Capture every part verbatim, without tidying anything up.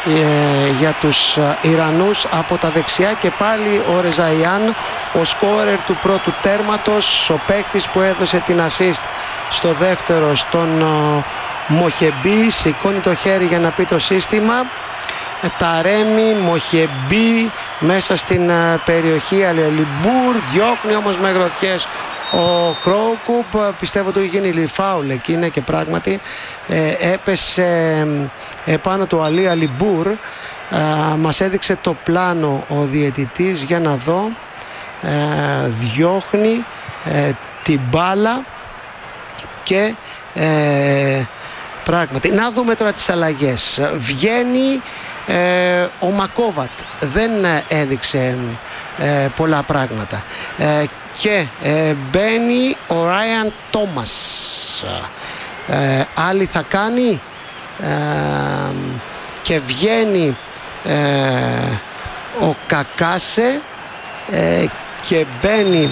ε, για τους Ιρανούς από τα δεξιά, και πάλι ο Ρεζαϊάν, ο σκόρερ του πρώτου τέρματος, ο παίκτης που έδωσε την assist στο δεύτερο στον ε, Μοχεμπή. Σηκώνει το χέρι για να πει το σύστημα. Ταρέμι, Μοχεμπή μέσα στην uh, περιοχή. Αλιμπουρ διώχνει όμως με γροθιές ο Κρόκουπ. Πιστεύω ότι γίνει λιφάουλ εκεί, είναι και πράγματι ε, έπεσε ε, επάνω του Αλί Αλιμπουρ. ε, μας έδειξε το πλάνο ο διαιτητής, για να δω. ε, διώχνει ε, την μπάλα και ε, πράγματι να δούμε τώρα τις αλλαγές. Βγαίνει Ε, ο Μακόβατ, δεν έδειξε ε, πολλά πράγματα, ε, και ε, μπαίνει ο Ράιαν Τόμας. ε, άλλη θα κάνει, ε, και βγαίνει ε, ο Κακάσε, ε, και μπαίνει,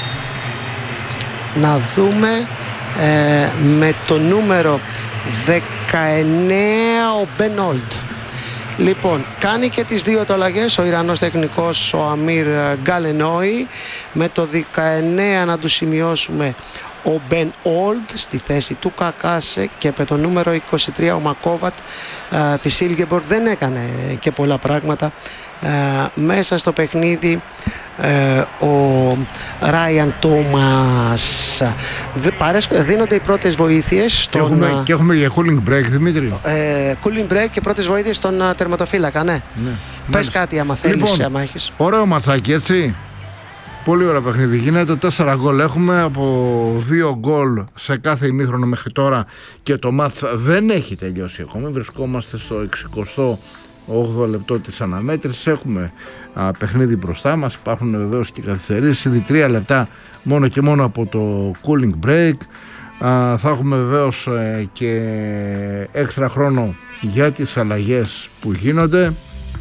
να δούμε, ε, με το νούμερο δεκαεννέα ο Μπεν Όλτ. Λοιπόν, κάνει και τις δύο το αλλαγές ο Ιρανός τεχνικός, ο Αμίρ Γκαλενόη. Με το δεκαεννέα να του σημειώσουμε ο Μπεν Όλτ στη θέση του Κακάσε, και με το νούμερο είκοσι τρία ο Μακόβατ α, της Ήλγκεμπορ. Δεν έκανε και πολλά πράγματα α, μέσα στο παιχνίδι. Ε, ο Ράιαν Τόμας. Δίνονται οι πρώτες βοήθειες στον... και, έχουμε, και έχουμε για cooling break, Δημήτρη. ε, Cooling break και πρώτες βοήθειες στον uh, τερματοφύλακα, ναι, ναι. Πες μάλιστα κάτι άμα θέλεις, λοιπόν, άμα έχεις. Ωραίο ματσάκι, έτσι. Πολύ ωραίο παιχνίδι γίνεται. Τέσσερα γκολ έχουμε, από δύο γκολ σε κάθε ημίχρονο μέχρι τώρα, και το μάτς δεν έχει τελειώσει ακόμη. Βρισκόμαστε στο εξηκοστό όγδοο λεπτό της αναμέτρησης. Έχουμε α, παιχνίδι μπροστά μας. Υπάρχουν βεβαίως και καθυστερήσεις. Ήδη τρία λεπτά μόνο και μόνο από το cooling break. Α, θα έχουμε βεβαίως ε, και έξτρα χρόνο για τις αλλαγές που γίνονται.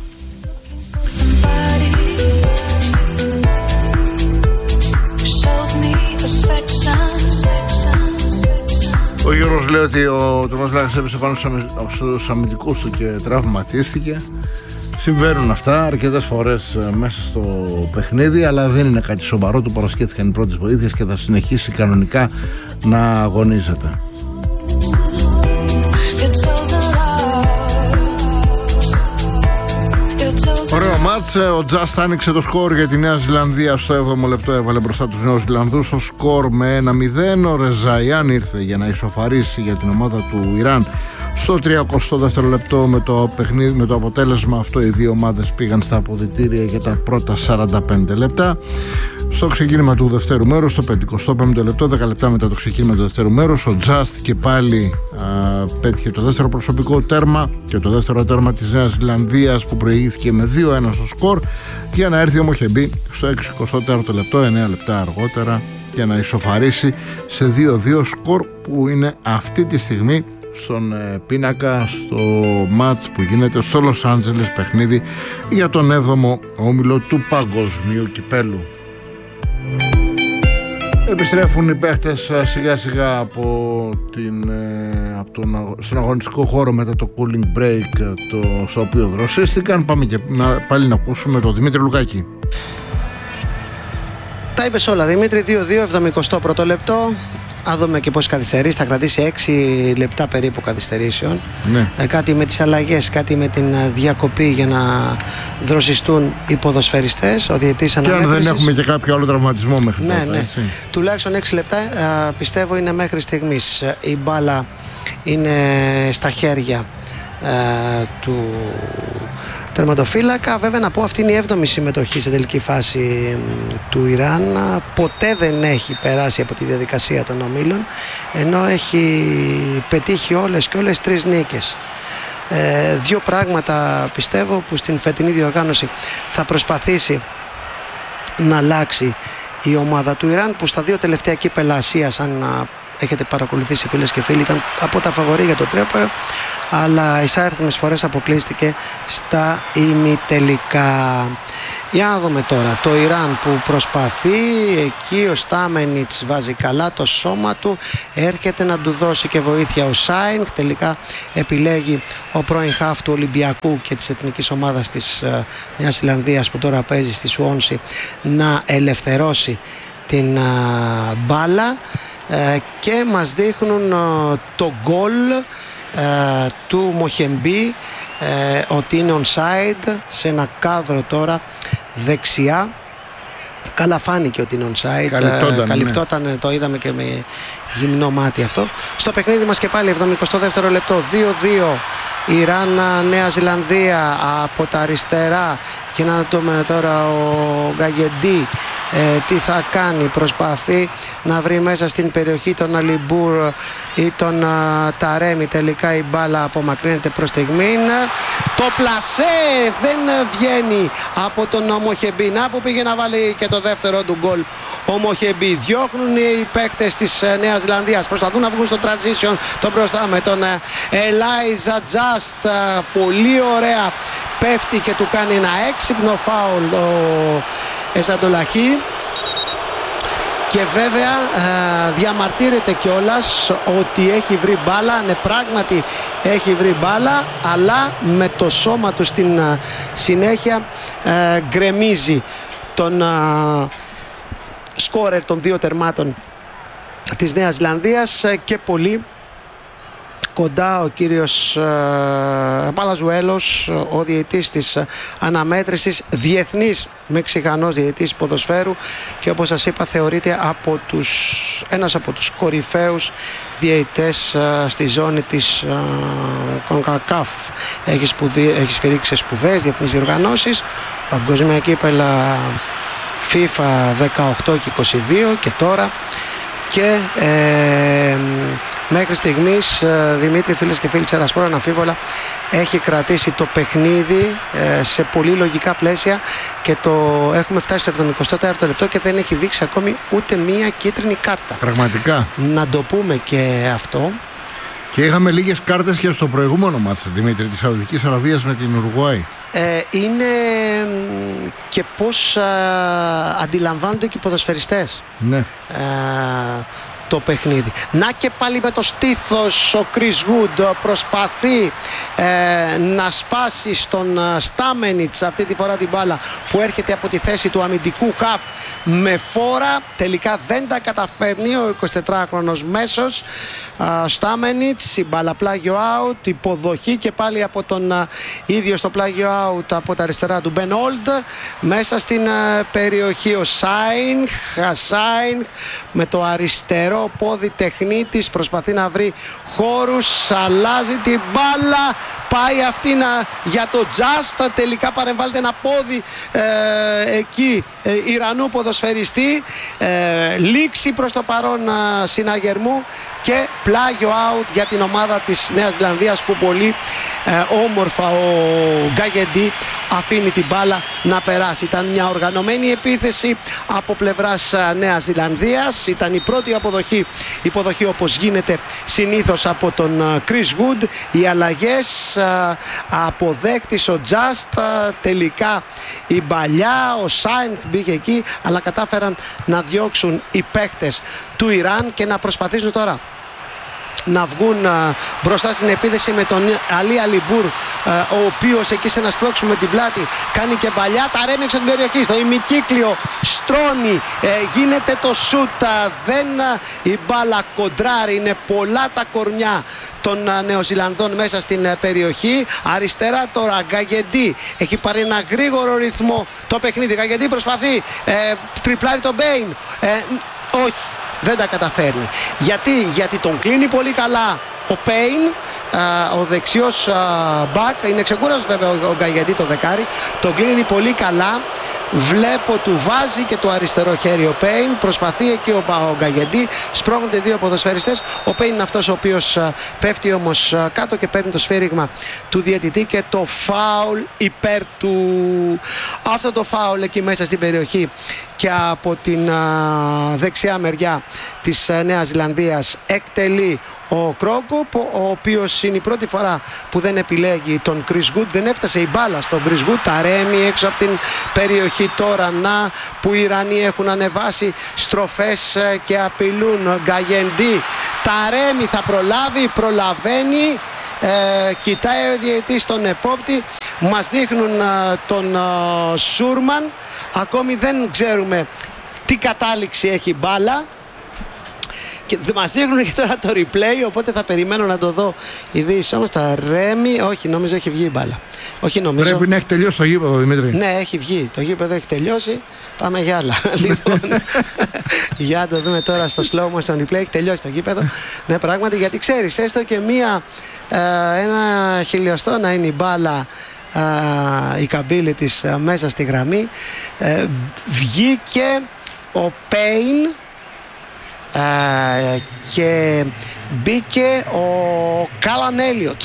Ο Γιώργος λέει ότι ο τερματοφύλακας έπεσε πάνω στους αμυντικούς του και τραυματίστηκε. Συμβαίνουν αυτά αρκετές φορές μέσα στο παιχνίδι, αλλά δεν είναι κάτι σοβαρό. Του παρασκεύθηκαν οι πρώτες βοήθειες και θα συνεχίσει κανονικά να αγωνίζεται. Ωραίο μάτς. Ο Just άνοιξε το σκορ για τη Νέα Ζηλανδία στο έβδομο λεπτό, έβαλε μπροστά τους Νέους Ζηλανδούς στο σκορ με ένα μηδέν. Ο Ρεζαϊάν ήρθε για να ισοφαρίσει για την ομάδα του Ιράν στο τριακοστό δεύτερο λεπτό. Με το παιχνίδι, με το αποτέλεσμα αυτό, οι δύο ομάδες πήγαν στα αποδυτήρια για τα πρώτα σαράντα πέντε λεπτά. Στο ξεκίνημα του δευτέρου μέρους, στο πενηκοστό πέμπτο λεπτό, δέκα λεπτά μετά το ξεκίνημα του δευτέρου μέρους, ο Just και πάλι α, πέτυχε το δεύτερο προσωπικό τέρμα και το δεύτερο τέρμα της Νέας Ζηλανδίας, που προηγήθηκε με δύο ένα στο σκορ, για να έρθει ο Μοχεμπή στο εξηκοστό τέταρτο λεπτό, εννέα λεπτά αργότερα, για να ισοφαρίσει σε δύο δύο, σκορ που είναι αυτή τη στιγμή στον ε, πίνακα στο μάτς που γίνεται στο Λος Άντζελες, παιχνίδι για τον έβδομο όμιλο του Παγκοσμίου Κυπέλου. Επιστρέφουν οι παίχτες σιγά σιγά από, την, ε, από τον, στον αγωνιστικό χώρο μετά το cooling break το, στο οποίο δροσίστηκαν. Πάμε και να, πάλι να ακούσουμε τον Δημήτρη Λουκάκη. Τα είπες όλα, Δημήτρη. Δύο δύο, εβδομηκοστό πρώτο λεπτό. Α δούμε και πώς καθυστερήσει. Θα κρατήσει έξι λεπτά περίπου καθυστερήσεων. Ναι. Ε, κάτι με τις αλλαγές, κάτι με την διακοπή για να δροσιστούν οι ποδοσφαιριστές. Ο διαιτητής αναμέτρησης. Και αν δεν έχουμε και κάποιο άλλο τραυματισμό μέχρι ναι, τότε. Ναι. Τουλάχιστον έξι λεπτά α, πιστεύω είναι μέχρι στιγμής. Η μπάλα είναι στα χέρια α, του τερματοφύλακα. Βέβαια να πω, αυτή είναι η έβδομη συμμετοχή σε τελική φάση του Ιράν. Ποτέ δεν έχει περάσει από τη διαδικασία των ομίλων, ενώ έχει πετύχει όλες και όλες τρεις νίκες. Ε, δύο πράγματα πιστεύω που στην φετινή διοργάνωση θα προσπαθήσει να αλλάξει η ομάδα του Ιράν, που στα δύο τελευταία κύπελα Ασίας, αν έχετε παρακολουθήσει φίλες και φίλοι, ήταν από τα φαβορί για το τρέπαιο, αλλά εισάριθμες φορές αποκλείστηκε στα ημιτελικά. Για να δούμε τώρα το Ιράν που προσπαθεί, εκεί ο Στάμενιτς βάζει καλά το σώμα του, έρχεται να του δώσει και βοήθεια ο Σάινγκ, τελικά επιλέγει ο πρώην χαφ του Ολυμπιακού και της εθνικής ομάδας της uh, Νέας Ζηλανδίας που τώρα παίζει στη Σουόνση να ελευθερώσει την uh, μπάλα uh, και μας δείχνουν uh, το γκολ uh, του Μοχεμπή uh, ότι είναι onside σε ένα κάδρο τώρα δεξιά. Καλά φάνηκε ότι είναι onside, καλυπτόταν, καλυπτόταν ναι. Το είδαμε και με γυμνό μάτι αυτό. Στο παιχνίδι μας και πάλι εβδομηκοστό δεύτερο λεπτό, δύο δύο Ιράν Νέα Ζηλανδία από τα αριστερά. Και να δούμε τώρα ο Γκαγεντή ε, τι θα κάνει. Προσπαθεί να βρει μέσα στην περιοχή τον Αλιμπούρ ή τον α, Ταρέμι. Τελικά η μπάλα απομακρύνεται προς στιγμήν. Το πλασέ δεν βγαίνει από τον Μοχεμπή. Να που πήγε να βάλει και το δεύτερο του γκολ ο Μοχεμπή. Διώχνουν οι παίκτες της Νέας Ζηλανδίας. Προσπαθούν να βγουν στο transition το μπροστά με τον Ελάιζα Τζάστ. Πολύ ωραία πέφτει και του κάνει ένα έξυπνο φάουλ ο Εζαντολαχή. Και βέβαια ε, διαμαρτύρεται κιόλας ότι έχει βρει μπάλα. Ναι, πράγματι έχει βρει μπάλα, αλλά με το σώμα του στην ε, συνέχεια ε, γκρεμίζει τον ε, σκόρερ των δύο τερμάτων της Νέας Ζηλανδίας ε, και πολύ κοντά ο κύριος ε, Παλαζουέλος, ο διαιτητής της αναμέτρησης, διεθνής Μεξικανός διαιτητής ποδοσφαίρου και όπως σας είπα θεωρείται από τους, ένας από τους κορυφαίους διαιτητές ε, στη ζώνη της ε, CONCACAF. Έχει, σπουδί, έχει σφυρίξει σπουδαίες διεθνείς διοργανώσεις, παγκόσμια κύπελα FIFA δεκαοκτώ και είκοσι δύο και τώρα και ε, μέχρι στιγμής, Δημήτρη, φίλες και φίλοι της Ερασπόρ, αναμφίβολα έχει κρατήσει το παιχνίδι ε, σε πολύ λογικά πλαίσια και το έχουμε φτάσει στο εβδομηκοστό τέταρτο λεπτό και δεν έχει δείξει ακόμη ούτε μία κίτρινη κάρτα. Πραγματικά. Να το πούμε και αυτό. Και είχαμε λίγες κάρτες και στο προηγούμενο μάτς, Δημήτρη, της Σαουδικής Αραβίας με την Ουρουγουάη. Ε, είναι και πώς α, αντιλαμβάνονται και οι ποδοσφαιριστές. Ναι. Ε, το παιχνίδι. Να και πάλι με το στήθος ο Chris Wood προσπαθεί ε, να σπάσει στον Στάμενιτς αυτή τη φορά την μπάλα που έρχεται από τη θέση του αμυντικού χαφ με φόρα. Τελικά δεν τα καταφέρνει ο εικοσιτετράχρονος μέσος Στάμενιτς. Η μπάλα πλάγιο out, υποδοχή και πάλι από τον α, ίδιο στο πλάγιο out από τα αριστερά του Μπεν Όλντ. Μέσα στην α, περιοχή ο Σάινγκ Σάινγκ με το αριστερό πόδι τεχνίτης προσπαθεί να βρει χώρους, αλλάζει την μπάλα, πάει αυτή να, για το Τζάστα, τελικά παρεμβάλλεται ένα πόδι ε, εκεί ε, Ιρανού ποδοσφαιριστή, ε, λήξη προς το παρόν ε, συναγερμού και πλάγιο out για την ομάδα της Νέας Ζηλανδίας που πολύ ε, όμορφα ο Γκαγεντή αφήνει την μπάλα να περάσει. Ήταν μια οργανωμένη επίθεση από πλευράς ε, Νέας Ζηλανδίας, ήταν η πρώτη αποδοχή, υποδοχή όπως γίνεται συνήθως από τον Chris Wood. Οι αλλαγές, αποδέκτης ο Just, τελικά η Μπαλιά, ο Σάινγκ μπήκε εκεί, αλλά κατάφεραν να διώξουν οι παίκτες του Ιράν και να προσπαθήσουν τώρα να βγουν α, μπροστά στην επίθεση με τον Αλί Αλιμπούρ, ο οποίος εκεί σε ένα σπρώξιμο με την πλάτη κάνει και Μπαλιά, τα ρέμιξε την περιοχή στο ημικύκλιο, στρώνει, ε, γίνεται το σούτ, δεν α, η μπάλα κοντράρει, είναι πολλά τα κορμιά των α, Νεοζηλανδών μέσα στην α, περιοχή. Αριστερά τώρα Γκαγεντή, έχει πάρει ένα γρήγορο ρυθμό το παιχνίδι. Γκαγεντή προσπαθεί, ε, τριπλάρει τον Μπέιν, ε, όχι, δεν τα καταφέρνει. Γιατί, γιατί τον κλείνει πολύ καλά ο Πέιν, ο δεξιός μπακ. Είναι ξεκούραστος βέβαια ο Γκαγεντή το δεκάρι. Τον κλείνει πολύ καλά. Βλέπω του βάζει και το αριστερό χέρι ο Πέιν. Προσπαθεί εκεί ο, ο Γκαγεντή. Σπρώχνονται δύο ποδοσφαιριστές. Ο Πέιν είναι αυτός ο οποίος πέφτει όμως κάτω και παίρνει το σφύριγμα του διαιτητή και το φάουλ υπέρ του. Αυτό το φάουλ εκεί μέσα στην περιοχή και από την α, δεξιά μεριά της Νέας Ζηλανδίας εκτελεί ο Κρόγκοπ, ο οποίος είναι η πρώτη φορά που δεν επιλέγει τον Chris Wood. Δεν έφτασε η μπάλα στον Chris Wood. Ταρέμι έξω από την περιοχή τώρα, να που οι Ιρανοί έχουν ανεβάσει στροφές και απειλούν. Γκαγεντή, Ταρέμι θα προλάβει, προλαβαίνει. Ε, κοιτάει ο διαιτητής τον επόπτη. Μας δείχνουν ε, τον ε, Σούρμαν. Ακόμη δεν ξέρουμε τι κατάληξη έχει η μπάλα. Και μας δείχνουν και τώρα το replay, οπότε θα περιμένω να το δω. Ειδήσεις όμως τα Ρέμι, όχι, νομίζω έχει βγει η μπάλα. Όχι, νομίζω. Πρέπει να έχει τελειώσει το γήπεδο, Δημήτρη. Ναι, έχει βγει. Το γήπεδο έχει τελειώσει. Πάμε για άλλα. Λοιπόν, για να το δούμε τώρα στο slow motion replay. Έχει τελειώσει το γήπεδο. Ναι, πράγματι, γιατί ξέρεις, έστω και μία, ε, ένα χιλιοστό να είναι η μπάλα, ε, η καμπύλη της ε, μέσα στη γραμμή. Ε, βγήκε ο Πέιν. Uh, και μπήκε ο Κάλαν Έλιοτ,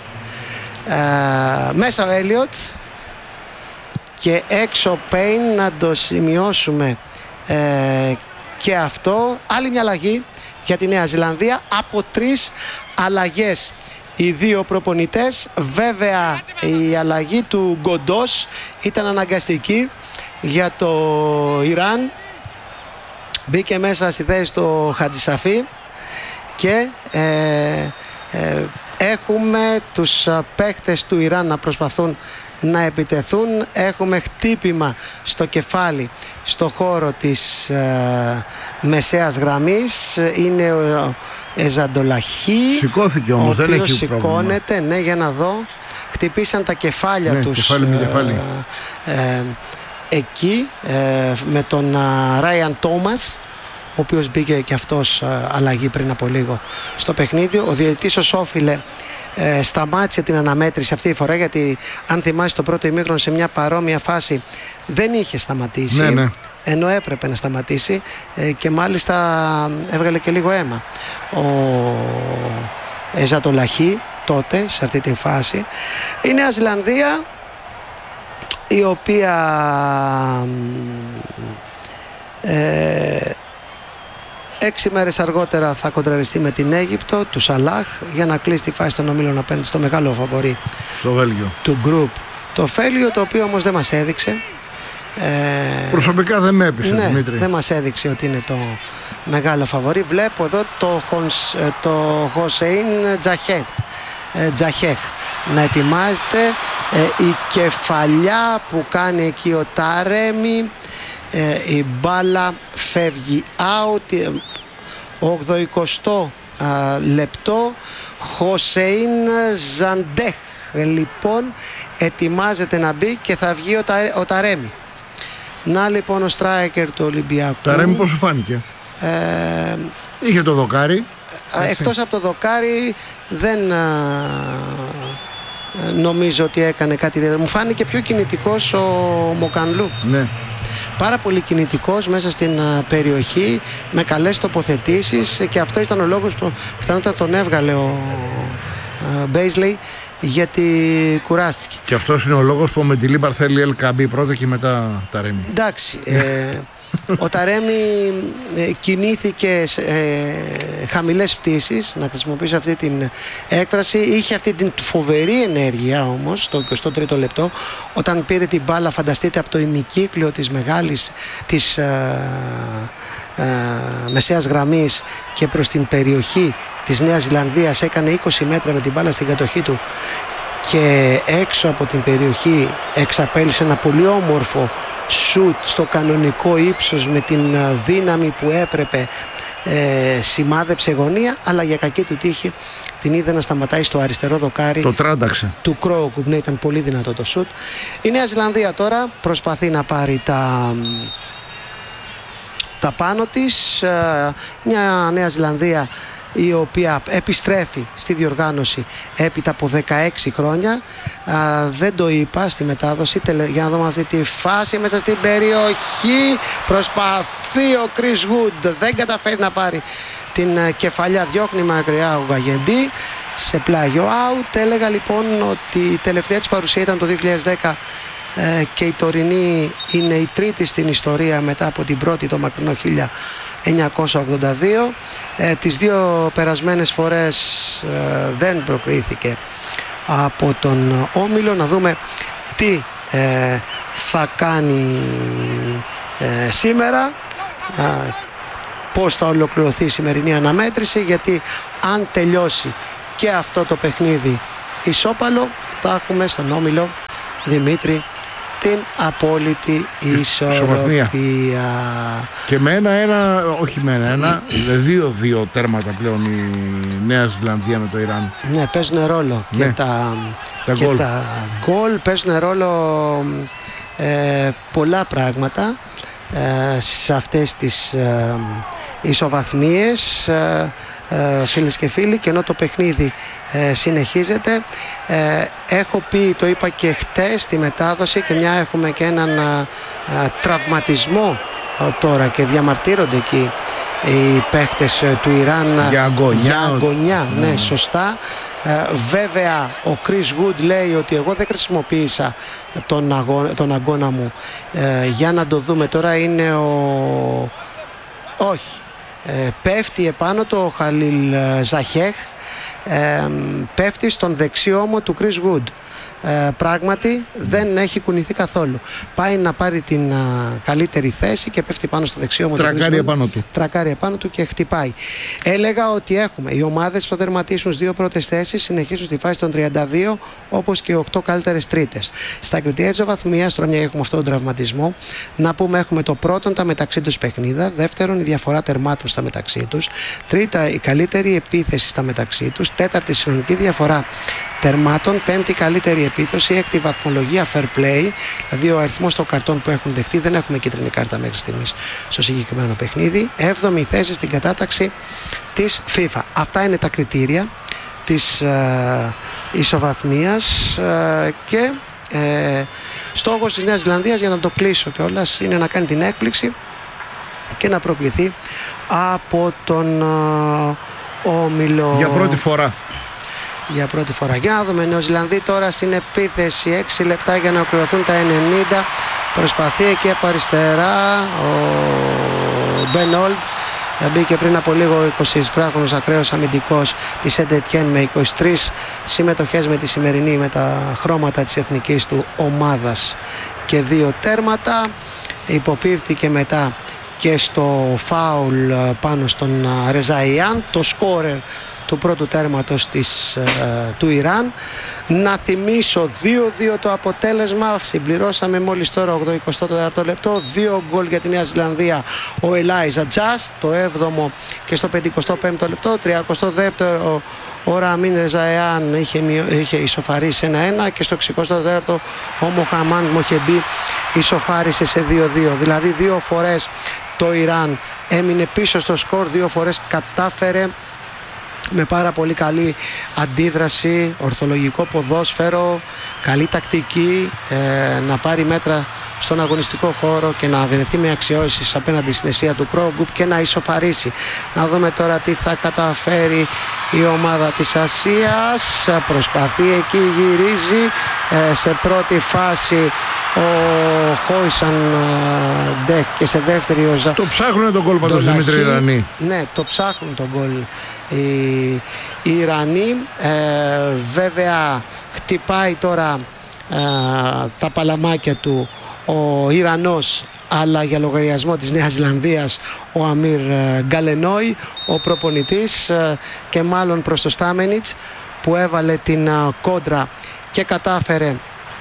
uh, μέσα ο Έλιοτ και έξω Πέιν, να το σημειώσουμε uh, και αυτό. Άλλη μια αλλαγή για τη Νέα Ζηλανδία, από τρεις αλλαγές οι δύο προπονητές. Βέβαια η αλλαγή του Γκοντός ήταν αναγκαστική για το Ιράν. Μπήκε μέσα στη θέση του Χατζησαφή και ε, ε, έχουμε τους παίκτες του Ιράν να προσπαθούν να επιτεθούν. Έχουμε χτύπημα στο κεφάλι στο χώρο της ε, μεσαίας γραμμής. Είναι ο Εζαντολαχή. Σηκώθηκε όμως, δεν έχει σηκώνεται, πρόβλημα. Ναι, για να δω. Χτυπήσαν τα κεφάλια, ναι, τους κεφάλι με κεφάλι. Ε, ε, εκεί ε, με τον Ράιαν Τόμας, ο οποίος μπήκε και αυτός α, αλλαγή πριν από λίγο στο παιχνίδι. Ο διαιτητής ο Σόφιλε ε, σταμάτησε την αναμέτρηση αυτή η φορά, γιατί αν θυμάσαι το πρώτο ημίχρονο σε μια παρόμοια φάση δεν είχε σταματήσει, ναι, ναι. ενώ έπρεπε να σταματήσει ε, και μάλιστα έβγαλε και λίγο αίμα ο Εζατολαχή τότε σε αυτή τη φάση. Η Νέα Ζηλανδία, η οποία ε, έξι μέρες αργότερα θα κοντραριστεί με την Αίγυπτο του Σαλάχ για να κλείσει τη φάση των ομίλων απέναντι στο μεγάλο φαβορί στο Βέλγιο του γκρουπ, το Βέλγιο, το οποίο όμως δεν μας έδειξε. Ε, Προσωπικά δεν με έπεισε, ναι, Δημήτρη. δεν μας έδειξε ότι είναι το μεγάλο φαβορί. Βλέπω εδώ το, Χονς, το Χοσέιν Τζαχέτ Τζαχέχ να ετοιμάζεται. Ε, η κεφαλιά που κάνει εκεί ο Ταρέμι, ε, η μπάλα φεύγει out. ογδοηκοστό λεπτό. Χοσέιν Ζαντέχ λοιπόν ετοιμάζεται να μπει και θα βγει ο, Τα, ο Ταρέμι. Να λοιπόν ο striker του Ολυμπιακού. Ταρέμι πώς σου φάνηκε? Ε, είχε το δοκάρι. Εκτός από το δοκάρι δεν α, νομίζω ότι έκανε κάτι ιδιαίτερο. Μου φάνηκε πιο κινητικός ο Μοκανλού. Ναι. Πάρα πολύ κινητικός μέσα στην α, περιοχή, με καλές τοποθετήσεις, και αυτό ήταν ο λόγος που πιθανότατα τον έβγαλε ο Μπέισλεϊ, γιατί κουράστηκε. Και αυτός είναι ο λόγος που με τη Λίμπαρ θέλει Ελ Καμπή πρώτα και μετά Ταρέμι. Εντάξει. ε, Ο Ταρέμι ε, κινήθηκε σε ε, χαμηλές πτήσεις, να χρησιμοποιήσω αυτή την έκφραση. Είχε αυτή την φοβερή ενέργεια όμως το εικοστό τρίτο λεπτό, όταν πήρε την μπάλα, φανταστείτε, από το ημικύκλιο της μεγάλης της ε, ε, μεσαίας γραμμής και προς την περιοχή της Νέας Ζηλανδίας. Έκανε είκοσι μέτρα με την μπάλα στην κατοχή του και έξω από την περιοχή εξαπέλυσε ένα πολύ όμορφο σουτ στο κανονικό ύψος με την δύναμη που έπρεπε. Ε, σημάδεψε γωνία, αλλά για κακή του τύχη την είδε να σταματάει στο αριστερό δοκάρι. Το τράνταξε του Κρόγκουπ. Ναι, ήταν πολύ δυνατό το σουτ. Η Νέα Ζηλανδία τώρα προσπαθεί να πάρει τα, τα πάνω της. Ε, μια Νέα Ζηλανδία η οποία επιστρέφει στη διοργάνωση έπειτα από δεκαέξι χρόνια. Α, δεν το είπα στη μετάδοση. Τελε... Για να δούμε αυτή τη φάση μέσα στην περιοχή. Προσπαθεί ο Chris Wood, δεν καταφέρει να πάρει την κεφαλιά. Διώχνει μακριά ο Γκαγεντή σε πλάγιο out. Έλεγα λοιπόν ότι η τελευταία της παρουσία ήταν το δύο χιλιάδες δέκα και η τωρινή είναι η τρίτη στην ιστορία μετά από την πρώτη το μακρινό χίλια εννιακόσια ογδόντα δύο. Ε, τις δύο περασμένες φορές ε, δεν προκρίθηκε από τον όμιλο. Να δούμε τι ε, θα κάνει ε, σήμερα, ε, πώς θα ολοκληρωθεί η σημερινή αναμέτρηση, γιατί αν τελειώσει και αυτό το παιχνίδι ισόπαλο, θα έχουμε στον όμιλο, Δημήτρη, την απόλυτη ισορροπία. Και με ένα-ένα, όχι με ένα-ένα, δύο-δύο τέρματα πλέον η Νέα Ζηλανδία με το Ιράν. Ναι, παίζουν ρόλο. Ναι. Και τα, τα και γκολ. τα γκολ παίζουν ρόλο ε, πολλά πράγματα ε, σε αυτές τις ε, ισοβαθμίες. Ε, ε, φίλες και φίλοι, και ενώ το παιχνίδι ε, συνεχίζεται, ε, έχω πει, το είπα και χτες στη μετάδοση, και μια έχουμε και έναν ε, ε, τραυματισμό ε, τώρα και διαμαρτύρονται εκεί οι παίχτες ε, του Ιράν για αγωνιά, για αγωνιά mm. ναι, σωστά. Ε, βέβαια ο Chris Wood λέει ότι εγώ δεν χρησιμοποίησα τον, αγώ, τον αγώνα μου. Ε, για να το δούμε τώρα, είναι ο... όχι. Ε, πέφτει επάνω το Χαλίλ Ζαχέχ, ε, πέφτει στον δεξί ώμο του Chris Wood. Ε, πράγματι δεν έχει κουνηθεί καθόλου. Πάει να πάρει την α, καλύτερη θέση και πέφτει πάνω στο δεξί ώμο. Τρακάρει επάνω του. Τρακάρει επάνω του και χτυπάει. Έλεγα ότι έχουμε οι ομάδες που θα τερματίσουν στις δύο πρώτες θέσεις, συνεχίζουν στη φάση των τριάντα δύο, όπως και οι οκτώ καλύτερες τρίτες. Στα κριτήρια της ισοβαθμίας, τώρα μια έχουμε αυτόν τον τραυματισμό, να πούμε έχουμε το πρώτον τα μεταξύ τους παιχνίδα, δεύτερον η διαφορά τερμάτων στα μεταξύ τους, τρίτα η καλύτερη επίθεση στα μεταξύ τους, τέταρτη συνολική διαφορά τερμάτων, πέμπτη καλύτερη επίθεση, έκτη βαθμολογία fair play, δηλαδή ο αριθμός των καρτών που έχουν δεχτεί, δεν έχουμε κίτρινη κάρτα μέχρι στιγμής στο συγκεκριμένο παιχνίδι, έβδομη θέση στην κατάταξη της FIFA. Αυτά είναι τα κριτήρια της ε, ισοβαθμίας ε, και ε, στόχος της Νέας Ζηλανδίας, για να το κλείσω κιόλας, είναι να κάνει την έκπληξη και να προκληθεί από τον ε, όμιλο. Για πρώτη φορά. Για πρώτη φορά. Για να δούμε, Νεοζηλανδοί τώρα στην επίθεση, έξι λεπτά για να ολοκληρωθούν τα ενενήντα. Προσπαθεί εκεί από αριστερά ο Μπεν Όλντ. Μπήκε πριν από λίγο, εικοσιτετράχρονος ακραίος αμυντικός της Σεντ-Ετιέν με είκοσι τρεις συμμετοχές με τη σημερινή, με τα χρώματα της εθνικής του ομάδας και δύο τέρματα. Υποπίπτει και μετά και στο φάουλ πάνω στον Ρεζαϊάν, το σκόρερ του πρώτου τέρματος της, ε, του Ιράν. Να θυμίσω, δύο δύο το αποτέλεσμα, συμπληρώσαμε μόλις τώρα εικοστό τέταρτο λεπτό, δύο γκολ για τη Νέα Ζηλανδία ο Ελάιζα Τζας, το έβδομο και στο πενηκοστό πέμπτο λεπτό, τριακοστό δεύτερο ο Ραμίν Ρεζαϊάν είχε, είχε ισοφαρίσει ένα ένα και στο εξηκοστό τέταρτο ο Μοχαμάν Μοχεμπί ισοφάρισε σε δύο δύο. Δηλαδή δύο φορές το Ιράν έμεινε πίσω στο σκορ, δύο φορές κατάφερε με πάρα πολύ καλή αντίδραση, ορθολογικό ποδόσφαιρο, καλή τακτική, ε, να πάρει μέτρα στον αγωνιστικό χώρο και να βρεθεί με αξιώσεις απέναντι στην αιστεία του Κρόγκουπ και να ισοφαρίσει. Να δούμε τώρα τι θα καταφέρει η ομάδα της Ασίας. Προσπαθεί, εκεί γυρίζει, ε, σε πρώτη φάση ο Χόισαν Ντεχ και σε δεύτερη ο Ζα... Το ψάχνουν τον γκολ πάντως Δημήτρη Ιρανοί. Ναι, το ψάχνουν τον γκολ οι, οι Ιρανοί. Ε, βέβαια χτυπάει τώρα ε, τα παλαμάκια του ο Ιρανός, αλλά για λογαριασμό της Νέας Ζηλανδίας ο Αμίρ Γκαλενόι, ο προπονητής, και μάλλον προς το Στάμενιτς που έβαλε την κόντρα και κατάφερε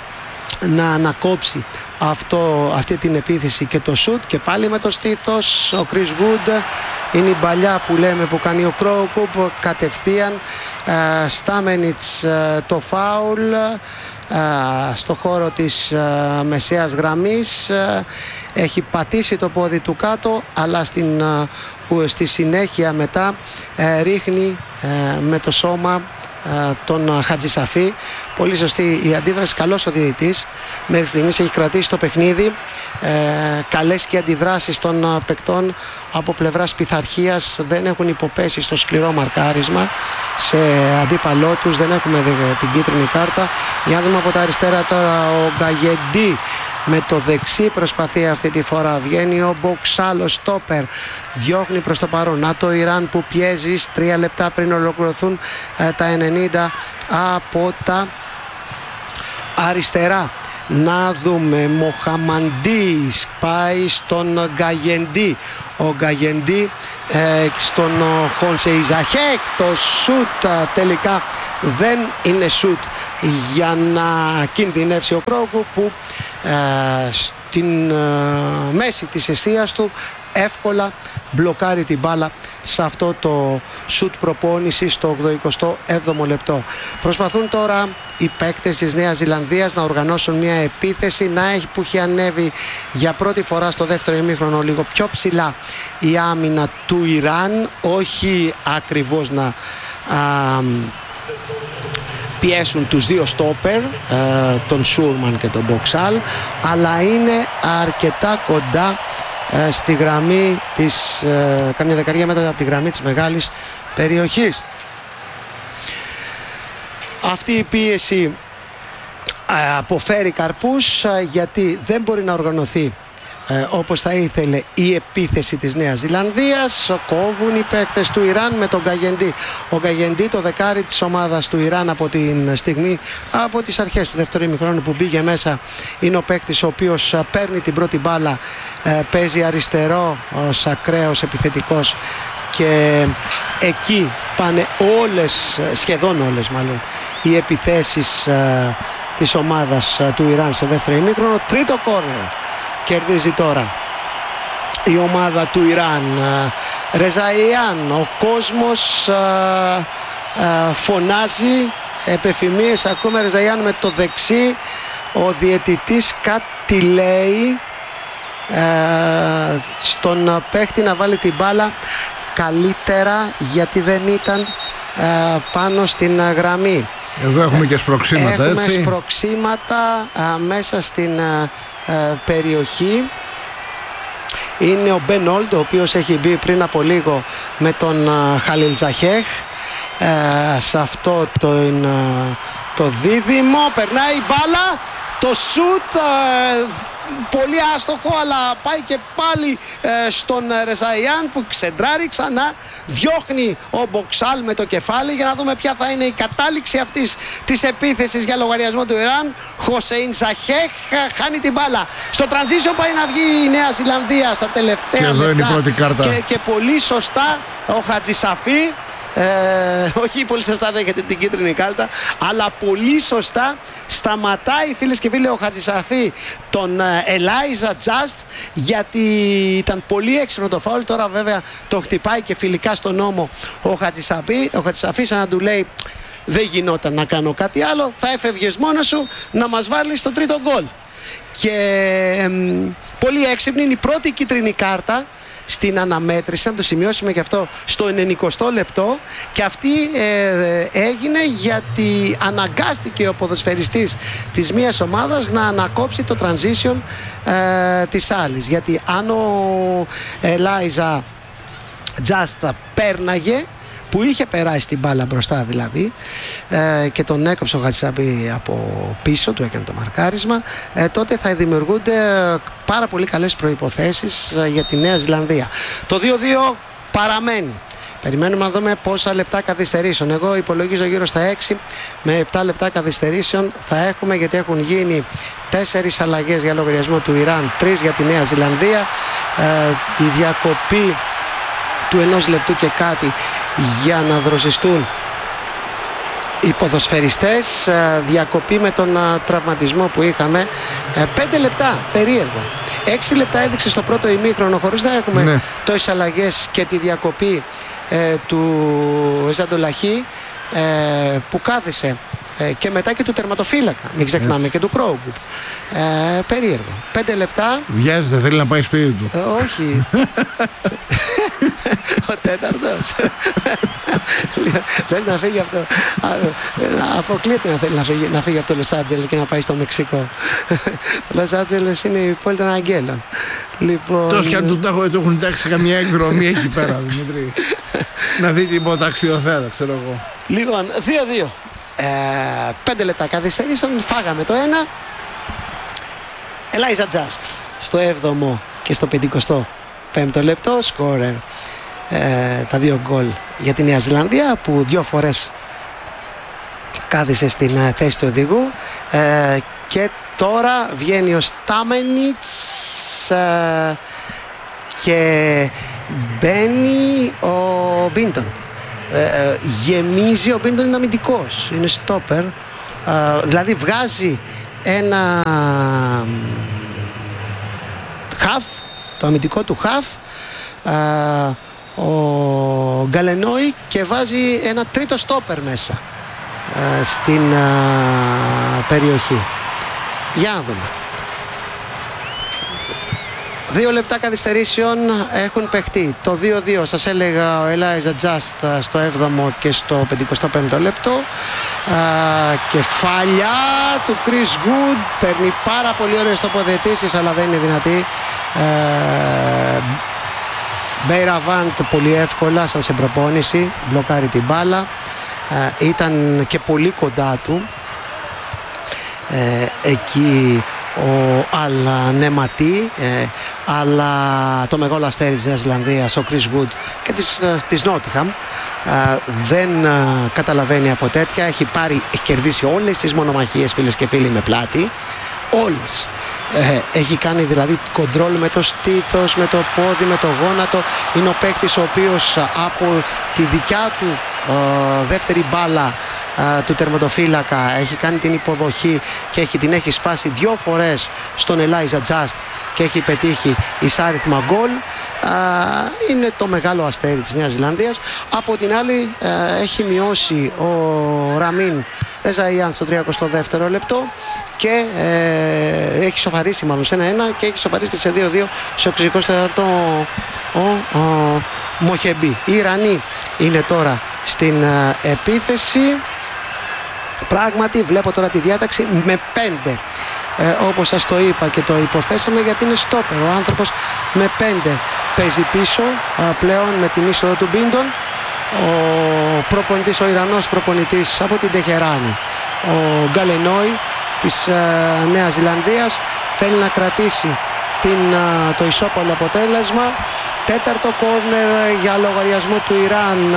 να ανακόψει αυτό, αυτή την επίθεση και το σουτ, και πάλι με το στήθος ο Chris Wood. Είναι η παλιά που λέμε που κάνει ο Κρόκουπ κατευθείαν. ε, Στάμενιτς ε, το φάουλ ε, στο χώρο της ε, μεσαίας γραμμής, ε, έχει πατήσει το πόδι του κάτω, αλλά στην, ε, στη συνέχεια μετά ε, ρίχνει ε, με το σώμα τον Χατζησαφή. Πολύ σωστή η αντίδραση, καλός ο διαιτητής, μέχρι στιγμής έχει κρατήσει το παιχνίδι. ε, καλές και αντιδράσεις των παικτών από πλευράς πειθαρχίας, δεν έχουν υποπέσει στο σκληρό μαρκάρισμα σε αντίπαλό τους, δεν έχουμε την κίτρινη κάρτα. Για να δούμε από τα αριστερά τώρα, ο Γκαγεντή με το δεξί προσπαθεί αυτή τη φορά. Βγαίνει ο Μποξάλ, ο στόπερ, διώχνει προς το παρόν. Να το Ιράν που πιέζει τρία λεπτά πριν ολοκληρωθούν ε, τα ενενήντα από τα αριστερά. Να δούμε, Μοχαμαντής πάει στον Γκαγεντή. Ο Γκαγεντή ε, στον Χόνσε Ιζαχέκ. Το σούτ ε, τελικά δεν είναι σούτ για να κινδυνεύσει ο Κρόγκου που ε, στην ε, μέση της εστίας του εύκολα μπλοκάρει την μπάλα σε αυτό το σουτ προπόνηση στο ογδοηκοστό έβδομο λεπτό. Προσπαθούν τώρα οι παίκτες της Νέας Ζηλανδίας να οργανώσουν μια επίθεση να έχει, που έχει ανέβει για πρώτη φορά στο δεύτερο ημίχρονο λίγο πιο ψηλά η άμυνα του Ιράν, όχι ακριβώς να α, πιέσουν τους δύο στόπερ, ε, τον Σούρμαν και τον Μποξάλ, αλλά είναι αρκετά κοντά ε, στη γραμμή της, ε, καμιά δεκαριά μέτρα από τη γραμμή της μεγάλης περιοχής. Αυτή η πίεση ε, αποφέρει καρπούς ε, γιατί δεν μπορεί να οργανωθεί ε, όπως θα ήθελε η επίθεση της Νέας Ζηλανδίας. Κόβουν οι παίκτες του Ιράν με τον Γκαγεντή. Ο Γκαγεντή, το δεκάρι της ομάδας του Ιράν από την στιγμή, από τις αρχές του δεύτερου ημιχρόνου που μπήκε μέσα, είναι ο παίκτης ο οποίος παίρνει την πρώτη μπάλα, ε, παίζει αριστερό ως ακραίος επιθετικός και εκεί πάνε όλες, σχεδόν όλες μάλλον, οι επιθέσεις ε, της ομάδας ε, του Ιράν στο δεύτερο ημίχρονο. Τρίτο κόρνερ κερδίζει τώρα η ομάδα του Ιράν. ε, Ρεζαϊάν, ο κόσμος ε, ε, φωνάζει επεφημίες, ακούμε Ρεζαϊάν με το δεξί, ο διαιτητής κάτι λέει ε, στον παίχτη να βάλει την μπάλα καλύτερα γιατί δεν ήταν ε, πάνω στην ε, γραμμή. Εδώ έχουμε και σπροξήματα, έχουμε έτσι. σπροξήματα ε, μέσα στην ε, ε, περιοχή. Είναι ο Μπεν Όλντ, ο οποίος έχει μπει πριν από λίγο με τον ε, Χαλίλ Ζαχέχ ε, σε αυτό το, ε, το δίδυμο. Περνάει η μπάλα, το σούτ ε, πολύ άστοχο, αλλά πάει και πάλι ε, στον Ρεζαϊάν που ξεντράρει ξανά, διώχνει ο Μποξάλ με το κεφάλι για να δούμε ποια θα είναι η κατάληξη αυτής της επίθεσης για λογαριασμό του Ιράν. Χοσέιν Ζαχέχ χάνει την μπάλα. Στο transition πάει να βγει η Νέα Ζηλανδία στα τελευταία και εδώ λεπτά. Είναι η πρώτη κάρτα. Και, και πολύ σωστά ο Χατζησαφή, Ε, όχι πολύ σωστά δέχεται την κίτρινη κάρτα, αλλά πολύ σωστά σταματάει, φίλες και φίλοι, ο Χατζησαφή τον Ελάιζα Τζαστ, γιατί ήταν πολύ έξυπνο το φάουλ. Τώρα βέβαια το χτυπάει και φιλικά στον νόμο ο Χατζησαφή. Ο Χατζησαφή σαν να του λέει δεν γινόταν να κάνω κάτι άλλο, θα έφευγες μόνος σου να μας βάλεις το τρίτο γκολ. Και ε, πολύ έξυπνη, είναι η πρώτη κίτρινη κάρτα στην αναμέτρηση, να το σημειώσουμε και αυτό, στο ενενηκοστό λεπτό, και αυτή ε, έγινε γιατί αναγκάστηκε ο ποδοσφαιριστής της μίας ομάδας να ανακόψει το transition ε, της άλλης, γιατί αν ο Ελάιζα Τζάστα πέρναγε, που είχε περάσει την μπάλα μπροστά δηλαδή, ε, και τον έκοψε ο Χατζησαφή από πίσω, του έκανε το μαρκάρισμα, ε, τότε θα δημιουργούνται πάρα πολύ καλές προϋποθέσεις ε, για τη Νέα Ζηλανδία. Το δύο δύο παραμένει. Περιμένουμε να δούμε πόσα λεπτά καθυστερήσεων. Εγώ υπολογίζω γύρω στα έξι με επτά λεπτά καθυστερήσεων θα έχουμε, γιατί έχουν γίνει τέσσερις αλλαγές για λογαριασμό του Ιράν, τρεις για τη Νέα Ζηλανδία. Ε, τη διακοπή του ενός λεπτού και κάτι για να δροσιστούν οι ποδοσφαιριστές, διακοπή με τον τραυματισμό που είχαμε, πέντε λεπτά, περίεργο. Έξι λεπτά έδειξε στο πρώτο ημίχρονο χωρίς να έχουμε ναι. τόσες αλλαγές και τη διακοπή ε, του Ζαντολαχή ε, που κάθισε ε, και μετά και του τερματοφύλακα, μην ξεχνάμε, yes. και του Κρόγκου. Ε, περίεργο. Πέντε λεπτά. Βιάζεται, θέλει να πάει σπίτι του. Ε, όχι. Ο τέταρτος. Λες να φύγει αυτό. Αποκλείεται να θέλει να φύγει, να φύγει από το Λος Άντζελες και να πάει στο Μεξικό. Το Λος Άντζελες είναι η πόλη των αγγέλων. Λοιπόν... Τόσο και αν του έχουν τάξει καμία εκδρομή εκεί πέρα, Δημήτρη. Να δει την υποταξιοθέατα, ξέρω εγώ. Λοιπόν, δύο δύο. Ε, πέντε λεπτά καθυστερήσεων, φάγαμε το ένα. Ελάιζα Τζαστ στο έβδομο και στο πενηκοστό πέμπτο λεπτό σκόρερ ε, τα δύο γκολ για τη Νέα Ζηλανδία, που δύο φορές κάθισε στην ε, θέση του οδηγού. ε, και τώρα βγαίνει ο Στάμενιτς ε, και μπαίνει ο Μπίντον. ε, ε, γεμίζει. Ο Μπίντον είναι αμυντικός, είναι στόπερ, ε, δηλαδή βγάζει ένα χαφ, το αμυντικό του χαφ, ε, ο Γκαλενόι, και βάζει ένα τρίτο στόπερ μέσα ε, στην ε, περιοχή. Για να δούμε. Δύο λεπτά καθυστερήσεων έχουν παιχτεί. Το δύο δύο σας έλεγα, ο Ελάιζα Τζαστ στο έβδομο και στο πενηκοστό πέμπτο λεπτό. Α, κεφάλια του Chris Wood, παίρνει πάρα πολύ ωραίες τοποθετήσεις, αλλά δεν είναι δυνατή. ε, Μπέιραβαντ πολύ εύκολα, σαν σε προπόνηση, μπλοκάρει την μπάλα. ε, Ήταν και πολύ κοντά του ε, εκεί ο Αλνεματή, ε, αλλά το μεγάλο αστέρι της Νέας Ζηλανδίας, ο Chris Wood, και της, της Νότιχαμ, ε, δεν ε, καταλαβαίνει από τέτοια. Έχει πάρει, έχει κερδίσει όλες τις μονομαχίες, φίλες και φίλοι, με πλάτη. Όλες. Ε, έχει κάνει δηλαδή κοντρόλ με το στήθος, με το πόδι, με το γόνατο. Είναι ο παίκτης ο οποίος από τη δικιά του ε, δεύτερη μπάλα ε, του τερματοφύλακα έχει κάνει την υποδοχή και έχει, την έχει σπάσει δύο φορές στον Ελάιζα Τζαστ και έχει πετύχει εισάριθμα γκολ. Ε, είναι το μεγάλο αστέρι της Νέας Ζηλανδίας. Από την άλλη ε, έχει μειώσει ο Ραμίν Ρεζαϊάν στο τριάκοστο δεύτερο λεπτό και ε, έχει σοφαρίσει μάλλον σε ένα ένα και έχει σοφαρίσει και σε δύο δύο στο εξηκοστό τέταρτο ο, ο, ο Μοχεμπή. Οι Ιρανοί είναι τώρα στην ε, επίθεση. Πράγματι βλέπω τώρα τη διάταξη με πέντε, ε, όπως σας το είπα και το υποθέσαμε, γιατί είναι στόπερ. Ο άνθρωπος με πέντε παίζει πίσω ε, πλέον με την είσοδο του Μπίντον. Ο προπονητής, ο Ιρανός προπονητής από την Τεχεράνη, ο Γκαλενόι της ε, Νέας Ζηλανδίας, θέλει να κρατήσει την, ε, το ισόπαλο αποτέλεσμα. Τέταρτο κόρνερ για λογαριασμό του Ιράν,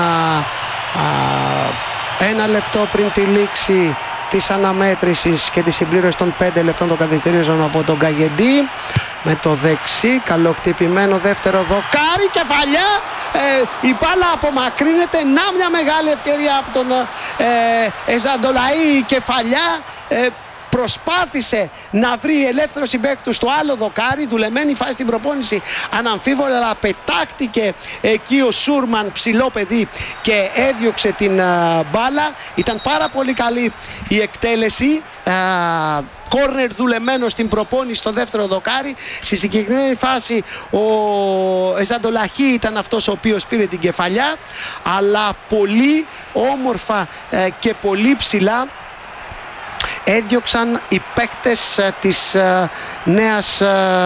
ε, ε, ένα λεπτό πριν τη λήξη της αναμέτρησης και τη συμπλήρωση των πέντε λεπτών των καθυστερήσεων από τον Γκαγεντή. Με το δεξί, καλοκτυπημένο δεύτερο δοκάρι, κεφαλιά. Ε, η μπάλα απομακρύνεται. Να μια μεγάλη ευκαιρία από τον ε, Εζαντολαή, κεφαλιά. Ε, Προσπάθησε να βρει ελεύθερο συμπαίκτη του στο άλλο δοκάρι. Δουλεμένη φάση στην προπόνηση, αναμφίβολα, αλλά πετάχτηκε εκεί ο Σούρμαν, ψηλό παιδί, και έδιωξε την α, μπάλα. Ήταν πάρα πολύ καλή η εκτέλεση. Κόρνερ δουλεμένο στην προπόνηση στο δεύτερο δοκάρι. Στη συγκεκριμένη φάση ο Εζαντολαχή ήταν αυτός ο οποίος πήρε την κεφαλιά, αλλά πολύ όμορφα ε, και πολύ ψηλά έδιωξαν οι παίκτες της Νέας,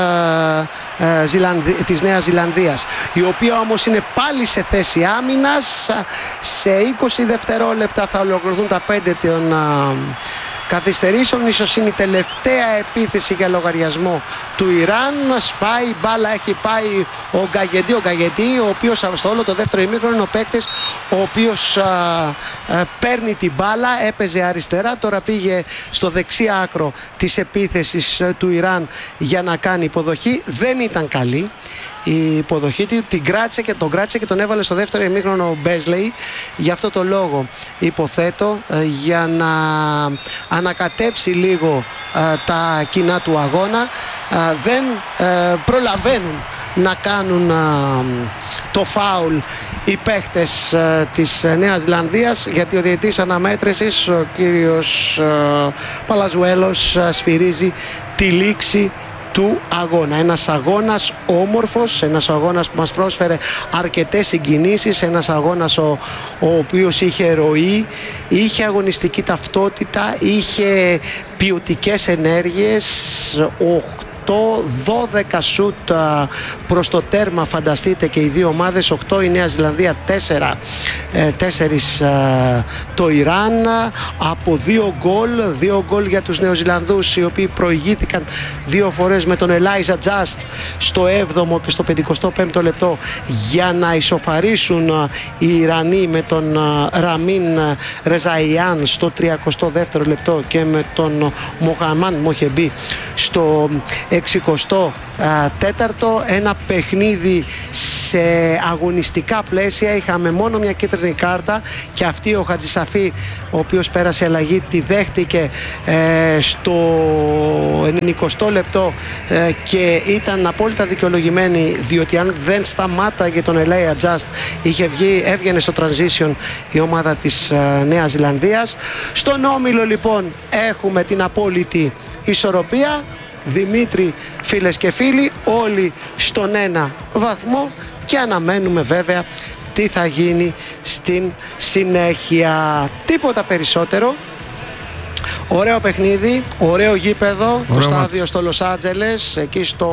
Ζηλανδι... της Νέας Ζηλανδίας, η οποία όμως είναι πάλι σε θέση άμυνας. Σε είκοσι δευτερόλεπτα θα ολοκληρωθούν τα πέντε των καθυστερήσεων. Ίσως είναι η τελευταία επίθεση για λογαριασμό του Ιράν. Σπάει μπάλα, έχει πάει ο Γκαγεντή, ο Γκαγεντή, ο οποίος στο όλο το δεύτερο ημίχρονο είναι ο παίκτης ο οποίος α, α, παίρνει την μπάλα. Έπαιζε αριστερά, τώρα πήγε στο δεξί άκρο της επίθεσης του Ιράν για να κάνει υποδοχή. Δεν ήταν καλή η υποδοχή του, την κράτησε και τον κράτησε και τον έβαλε στο δεύτερο ημίχρονο ο Μπέσλεϊ. Γι' αυτό το λόγο υποθέτω, για να ανακατέψει λίγο α, τα κοινά του αγώνα. Α, δεν α, προλαβαίνουν να κάνουν α, το φάουλ οι παίχτες α, της Νέας Ζηλανδίας, γιατί ο διαιτητής αναμέτρησης, ο κύριος α, Παλαζουέλος, α, σφυρίζει τη λήξη του αγώνα. Ένας αγώνας όμορφος, ένας αγώνας που μας πρόσφερε αρκετές συγκινήσεις, ένας αγώνας ο, ο οποίος είχε ροή, είχε αγωνιστική ταυτότητα, είχε ποιοτικές ενέργειες. οκτώ δώδεκα σουτ προς το τέρμα, φανταστείτε, και οι δύο ομάδες, οκτώ η Νέα Ζηλανδία, τέσσερα, τέσσερα το Ιράν, από δύο γκολ, δύο γκολ για τους Νεοζηλανδούς, οι οποίοι προηγήθηκαν δύο φορές με τον Ελάιζα Τζαστ στο έβδομο και στο πενηκοστό πέμπτο λεπτό για να ισοφαρίσουν οι Ιρανοί με τον Ραμίν Ρεζαϊάν στο τριακοστό δεύτερο λεπτό και με τον Μοχαμάν Μοχεμπή στο εξηκοστό τέταρτο. Ένα παιχνίδι σε αγωνιστικά πλαίσια. Είχαμε μόνο μια κίτρινη κάρτα και αυτή ο Χατζησαφή, ο οποίος πέρασε αλλαγή, τη δέχτηκε ε, στο ενενηκοστό λεπτό ε, και ήταν απόλυτα δικαιολογημένη, διότι αν δεν σταμάταγε τον Ελάια Τζαστ είχε βγει, έβγαινε στο transition η ομάδα της ε, Νέας Ζηλανδίας. Στον όμιλο λοιπόν έχουμε την απόλυτη ισορροπία. Δημήτρη, φίλες και φίλοι, όλοι στον ένα βαθμό και αναμένουμε βέβαια τι θα γίνει στην συνέχεια. Τίποτα περισσότερο. Ωραίο παιχνίδι, ωραίο γήπεδο, το στάδιο στο Λος Άντζελες, εκεί στο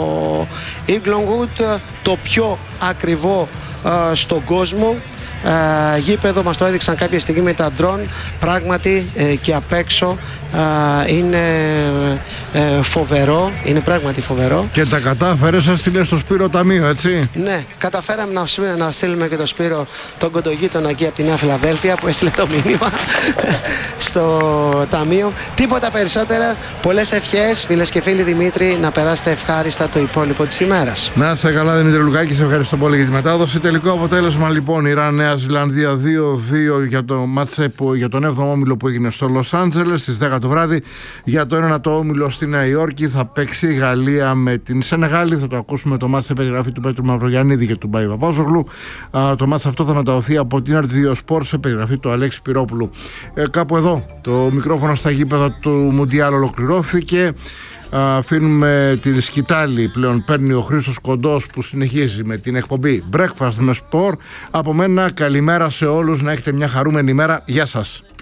Inglewood, το πιο ακριβό ε, στον κόσμο. Uh, γήπεδο, μας το έδειξαν κάποια στιγμή με τα ντρόν, πράγματι ε, και απ' έξω uh, είναι ε, φοβερό, είναι πράγματι φοβερό. Και τα κατάφερε, σας στείλε στο Σπύρο Ταμείο, έτσι? Ναι, καταφέραμε να, να στείλουμε και το Σπύρο, τον κοντογείτονα εκεί από τη Νέα Φιλαδέλφια, που έστειλε το μήνυμα στο Ταμείο. Τίποτα περισσότερα, πολλές ευχές φίλες και φίλοι. Δημήτρη, να περάσετε ευχάριστα το υπόλοιπο της ημέρας. Να είστε καλά, Δημήτρη Λουκάκη, σε ευχαριστώ πολύ για τη μετάδοση. Τελικό αποτέλεσμα λοιπόν, Ιράν Νέα Ζηλανδία δύο δύο για το μάτσεπο, για τον έβδομο όμιλο που έγινε στο Λος Άντζελες στις δέκα το βράδυ. Για το ένατο όμιλο στη Νέα Υόρκη θα παίξει η Γαλλία με την Σενεγάλη. Θα το ακούσουμε το μάτς σε περιγραφή του Πέτρου Μαυρογιαννίδη και του Μπάι Παπάζογλου. Το μάτς αυτό θα μεταδοθεί από την αρ τι δύο Sport σε περιγραφή του Αλέξη Πυρόπουλου. Ε, κάπου εδώ το μικρόφωνο στα γήπεδα του Μουντιάλ ολοκληρώθηκε. Αφήνουμε τη σκητάλη, πλέον παίρνει ο Χρήστος Κοντός, που συνεχίζει με την εκπομπή Breakfast με Sport. Από μένα καλημέρα σε όλους, να έχετε μια χαρούμενη ημέρα. Γεια σας.